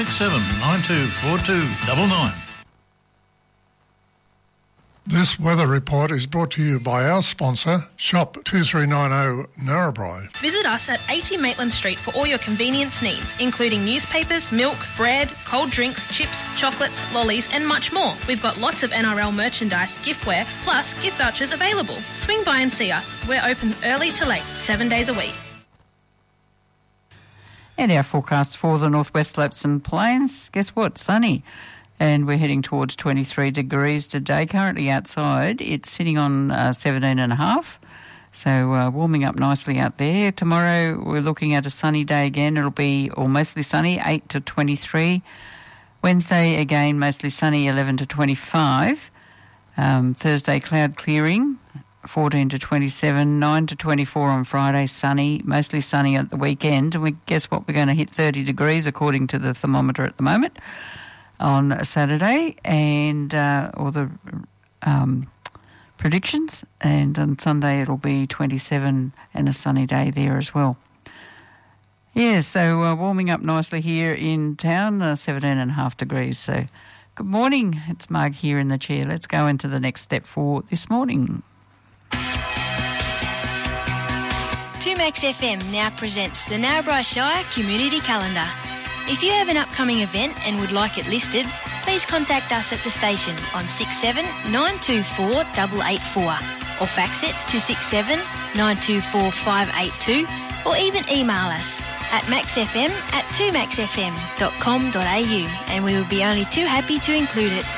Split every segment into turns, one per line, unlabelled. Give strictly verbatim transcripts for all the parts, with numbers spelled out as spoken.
six seven nine two four two nine nine.
This weather report is brought to you by our sponsor, Shop two three nine zero Narrabri.
Visit us at eighty Maitland Street for all your convenience needs, including newspapers, milk, bread, cold drinks, chips, chocolates, lollies and much more. We've got lots of N R L merchandise, giftware, plus gift vouchers available. Swing by and see us. We're open early to late, seven days a week.
And our forecast for the Northwest Slopes and Plains, guess what? Sunny. And we're heading towards twenty-three degrees today. Currently outside, it's sitting on uh, seventeen and a half. So uh, warming up nicely out there. Tomorrow we're looking at a sunny day again. It'll be or mostly sunny, eight to twenty-three. Wednesday again, mostly sunny, eleven to twenty-five. Um, Thursday cloud clearing, fourteen to twenty-seven. nine to twenty-four on Friday, sunny, mostly sunny at the weekend. And we guess what? We're going to hit thirty degrees according to the thermometer at the moment on Saturday, and uh, all the um, predictions, and on Sunday it'll be twenty-seven and a sunny day there as well. Yeah, so uh, warming up nicely here in town, uh, seventeen and a half degrees. So good morning, it's Marg here in the chair. Let's go into the next step for this morning.
two Max F M now presents the Narrabri Shire Community Calendar. If you have an upcoming event and would like it listed, please contact us at the station on six seven nine two four eight eight four or fax it to six seven nine two four five eight two or even email us at maxfm at two max f m dot com dot a u and we will be only too happy to include it.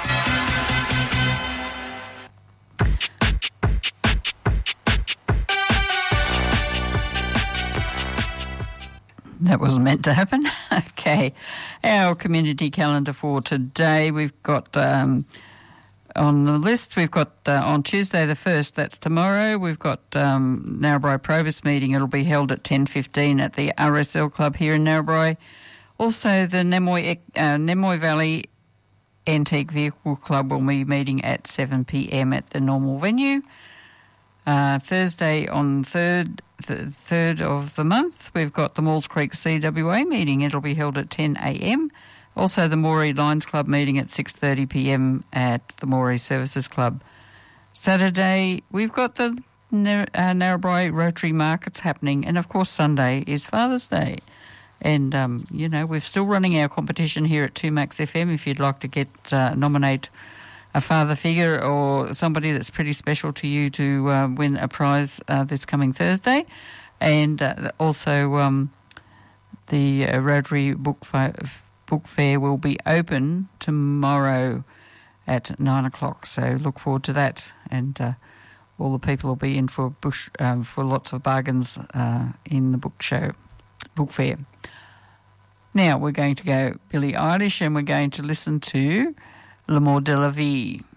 That wasn't meant to happen. Okay. Our community calendar for today, we've got um, on the list, we've got uh, on Tuesday the first, that's tomorrow, we've got um, Narrabri Probus meeting. It'll be held at ten fifteen at the R S L Club here in Narrabri. Also, the Nemoy, uh, Nemoy Valley Antique Vehicle Club will be meeting at seven p m at the normal venue. Uh, Thursday on third, the third of the month, we've got the Maules Creek C W A meeting. It'll be held at ten a m. Also, the Moree Lions Club meeting at six thirty p m at the Moree Services Club. Saturday, we've got the Nar- uh, Narrabri Rotary Markets happening, and of course Sunday is Father's Day. And, um, you know, we're still running our competition here at two Max F M if you'd like to get uh, nominate a father figure or somebody that's pretty special to you to uh, win a prize uh, this coming Thursday. And uh, also um, the uh, Rotary Book, Fa- Book Fair will be open tomorrow at nine o'clock. So look forward to that. And uh, all the people will be in for bush um, for lots of bargains uh, in the book show, book fair. Now we're going to go Billie Eilish and we're going to listen to L'amour de la vie.